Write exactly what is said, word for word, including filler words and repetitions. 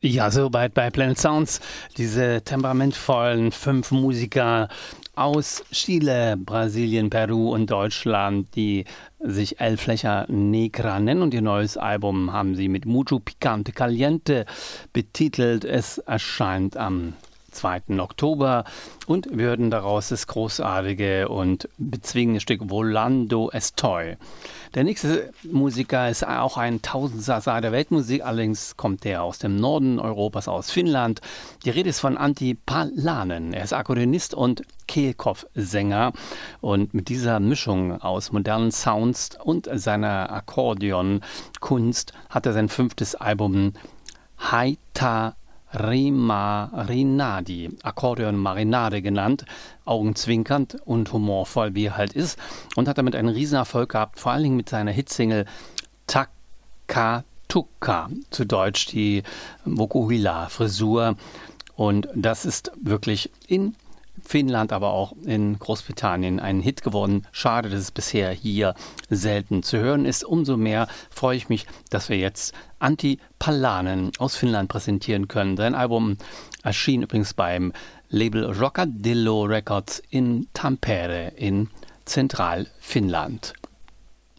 Ja, soweit bei Planet Sounds. Diese temperamentvollen fünf Musiker aus Chile, Brasilien, Peru und Deutschland, die sich El Flecha Negra nennen, und ihr neues Album haben sie mit Mucho Picante Caliente betitelt. Es erscheint am zweiten Oktober und wir hören daraus das großartige und bezwingende Stück Volando Estoy. Der nächste Musiker ist auch ein Tausendsasa der Weltmusik, allerdings kommt er aus dem Norden Europas, aus Finnland. Die Rede ist von Antti Palanen. Er ist Akkordeonist und Kehlkopfsänger, und mit dieser Mischung aus modernen Sounds und seiner Akkordeonkunst hat er sein fünftes Album Haita Rima Rinadi, Akkordeon Marinade genannt, augenzwinkernd und humorvoll, wie er halt ist, und hat damit einen riesen Erfolg gehabt, vor allen Dingen mit seiner Hitsingle Takatuka, zu Deutsch die Vokuhila-Frisur, und das ist wirklich in Finnland, aber auch in Großbritannien ein Hit geworden. Schade, dass es bisher hier selten zu hören ist. Umso mehr freue ich mich, dass wir jetzt Antti Palanen aus Finnland präsentieren können. Sein Album erschien übrigens beim Label Roccadillo Records in Tampere in Zentralfinnland.